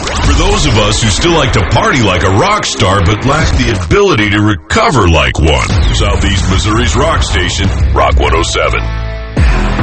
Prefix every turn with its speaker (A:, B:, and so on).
A: For those of us who still like to party like a rock star but lack the ability to recover like one. Southeast Missouri's rock station, Rock 107.